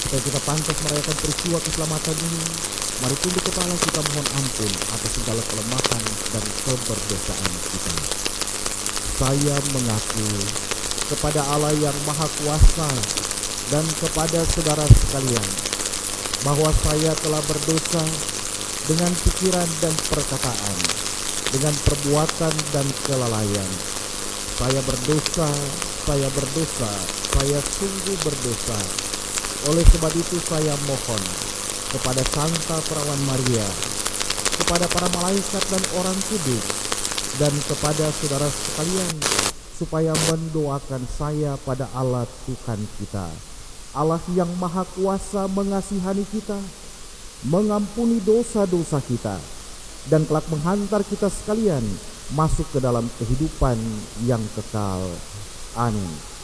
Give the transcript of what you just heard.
Supaya kita pantas merayakan peristiwa keselamatan ini, mari tunduk kepala kita mohon ampun atas segala kelemahan dan keberdosaan kita. Saya mengaku kepada Allah yang Maha Kuasa dan kepada saudara sekalian bahwa saya telah berdosa dengan pikiran dan perkataan, dengan perbuatan dan kelalaian. Saya berdosa, saya sungguh berdosa. Oleh sebab itu saya mohon kepada Santa Perawan Maria, kepada para malaikat dan orang kudus, dan kepada saudara sekalian, supaya mendoakan saya pada Allah Tuhan kita, Allah yang Maha Kuasa mengasihani kita, mengampuni dosa-dosa kita, dan kelak menghantar kita sekalian masuk ke dalam kehidupan yang kekal. Amin.